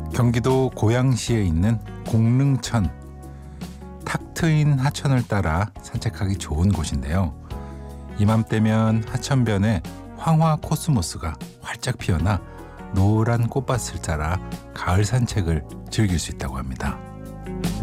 경기도 고양시에 있는 공릉천, 탁 트인 하천을 따라 산책하기 좋은 곳인데요. 이맘때면 하천변에 황화 코스모스가 활짝 피어나 노란 꽃밭을 따라 가을 산책을 즐길 수 있다고 합니다.